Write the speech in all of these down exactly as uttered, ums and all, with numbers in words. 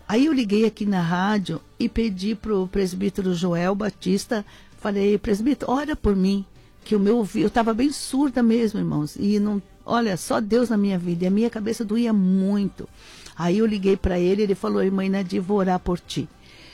Aí eu liguei aqui na rádio e pedi pro presbítero Joel Batista, falei, presbítero, ora por mim, que o meu ouvido, eu estava bem surda mesmo, irmãos, e não, olha, só Deus na minha vida, e a minha cabeça doía muito. Aí eu liguei para ele, ele falou, irmã Inadia, vou orar por ti.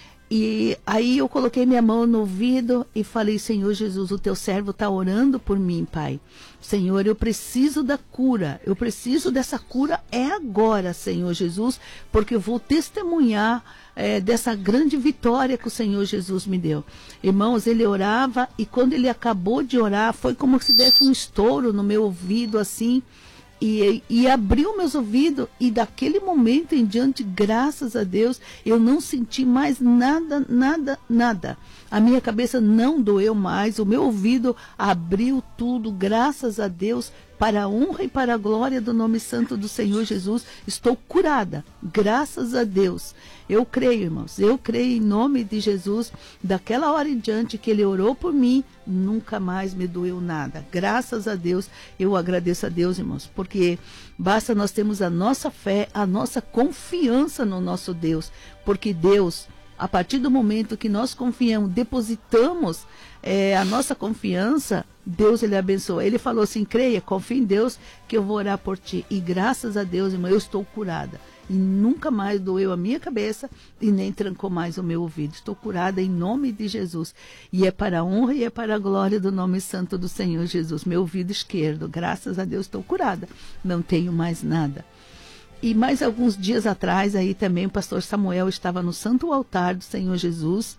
E aí eu coloquei minha mão no ouvido e falei, Senhor Jesus, o teu servo está orando por mim, Pai. Senhor, eu preciso da cura, eu preciso dessa cura é agora, Senhor Jesus, porque eu vou testemunhar é, dessa grande vitória que o Senhor Jesus me deu. Irmãos, ele orava e quando ele acabou de orar, foi como se desse um estouro no meu ouvido assim, E, e abriu meus ouvidos, e daquele momento em diante, graças a Deus, eu não senti mais nada, nada, nada. A minha cabeça não doeu mais, o meu ouvido abriu tudo, graças a Deus, para a honra e para a glória do nome santo do Senhor Jesus. Estou curada, graças a Deus. Eu creio, irmãos, eu creio em nome de Jesus. Daquela hora em diante que ele orou por mim, nunca mais me doeu nada. Graças a Deus, eu agradeço a Deus, irmãos, porque basta nós termos a nossa fé, a nossa confiança no nosso Deus, porque Deus, a partir do momento que nós confiamos, depositamos é, a nossa confiança, Deus, ele abençoa. Ele falou assim, creia, confia em Deus que eu vou orar por ti. E graças a Deus, irmão, eu estou curada. E nunca mais doeu a minha cabeça e nem trancou mais o meu ouvido. Estou curada em nome de Jesus. E é para a honra e é para a glória do nome santo do Senhor Jesus. Meu ouvido esquerdo, graças a Deus, estou curada. Não tenho mais nada. E mais alguns dias atrás, aí também o pastor Samuel estava no santo altar do Senhor Jesus.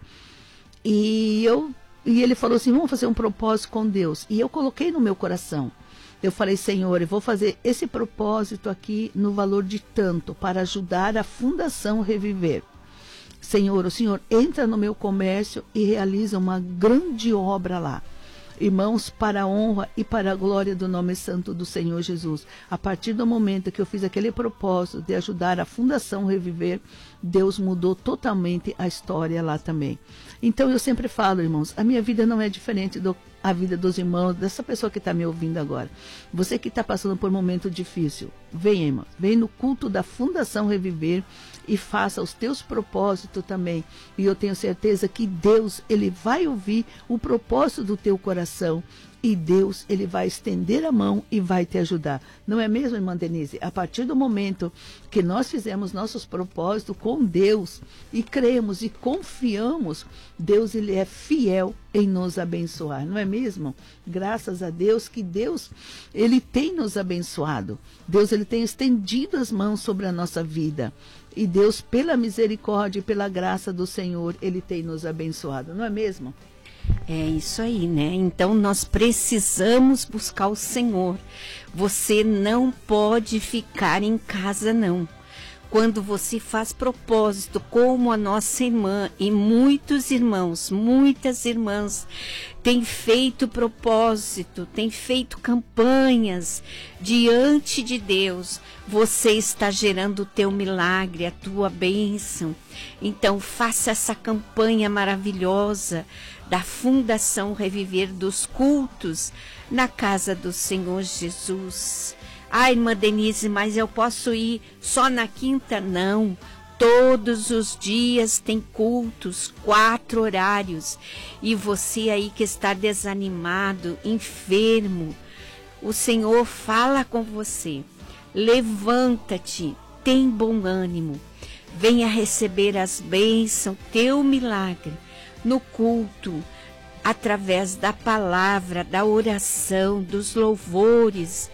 E, eu, e ele falou assim, vamos fazer um propósito com Deus. E eu coloquei no meu coração. Eu falei, Senhor, eu vou fazer esse propósito aqui no valor de tanto, para ajudar a Fundação Reviver. Senhor, o Senhor entra no meu comércio e realiza uma grande obra lá. Irmãos, para a honra e para a glória do nome santo do Senhor Jesus. A partir do momento que eu fiz aquele propósito de ajudar a Fundação Reviver, Deus mudou totalmente a história lá também. Então eu sempre falo, irmãos, a minha vida não é diferente do a vida dos irmãos, dessa pessoa que está me ouvindo agora. Você que está passando por um momento difícil, vem, irmão, vem no culto da Fundação Reviver e faça os teus propósitos também. E eu tenho certeza que Deus, ele vai ouvir o propósito do teu coração. E Deus, ele vai estender a mão e vai te ajudar. Não é mesmo, irmã Denise? A partir do momento que nós fizemos nossos propósitos com Deus e cremos e confiamos, Deus, ele é fiel em nos abençoar. Não é mesmo? Graças a Deus que Deus, ele tem nos abençoado. Deus, ele tem estendido as mãos sobre a nossa vida. E Deus, pela misericórdia e pela graça do Senhor, ele tem nos abençoado. Não é mesmo? É isso aí, né? Então nós precisamos buscar o Senhor. Você não pode ficar em casa, não. Quando você faz propósito, como a nossa irmã e muitos irmãos, muitas irmãs têm feito propósito, têm feito campanhas diante de Deus, você está gerando o teu milagre, a tua bênção. Então faça essa campanha maravilhosa da Fundação Reviver, dos cultos na casa do Senhor Jesus. Ah, irmã Denise, mas eu posso ir só na quinta? Não, todos os dias tem cultos, quatro horários. E você aí que está desanimado, enfermo, o Senhor fala com você. Levanta-te, tem bom ânimo, venha receber as bênçãos, teu milagre, no culto, através da palavra, da oração, dos louvores.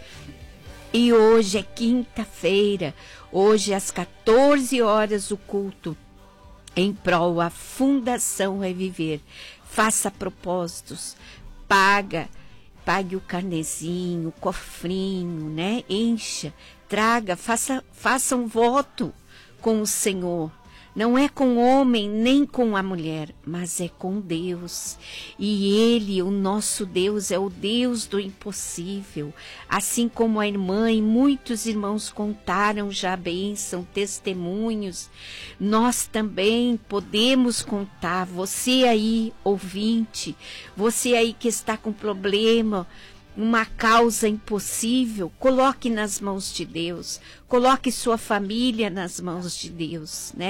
E hoje é quinta-feira, hoje às quatorze horas o culto em prol a Fundação Reviver. Faça propósitos, paga, pague o carnezinho, o cofrinho, né? Encha, traga, faça, faça um voto com o Senhor. Não é com o homem nem com a mulher, mas é com Deus. E Ele, o nosso Deus, é o Deus do impossível. Assim como a irmã e muitos irmãos contaram já a bênção, testemunhos, nós também podemos contar. Você aí, ouvinte, você aí que está com problema, uma causa impossível, coloque nas mãos de Deus, coloque sua família nas mãos de Deus, né?